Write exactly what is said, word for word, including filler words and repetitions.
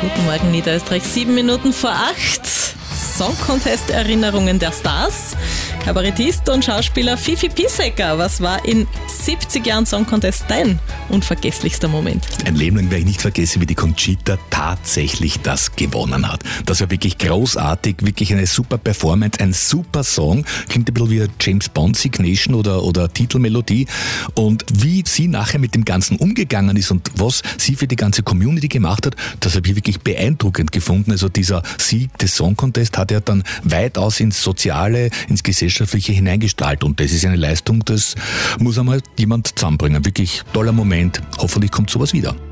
Guten Morgen Niederösterreich, sieben Minuten vor acht. Song Contest Erinnerungen der Stars. Kabarettist und Schauspieler Fifi Pisecker. Was war in siebzig Jahren Song Contest dein unvergesslichster Moment? Ein Leben lang werde ich nicht vergessen, wie die Conchita tatsächlich das gewonnen hat. Das war wirklich großartig, wirklich eine super Performance, ein super Song. Klingt ein bisschen wie eine James Bond Signation oder, oder Titelmelodie. Und wie sie nachher mit dem Ganzen umgegangen ist und was sie für die ganze Community gemacht hat, das habe ich wirklich beeindruckend gefunden. Also dieser Sieg des Song Contest hat er dann weitaus ins Soziale, ins Gesellschaftliche hineingestrahlt. Und das ist eine Leistung, das muss einmal jemand zusammenbringen. Wirklich toller Moment. Hoffentlich kommt sowas wieder.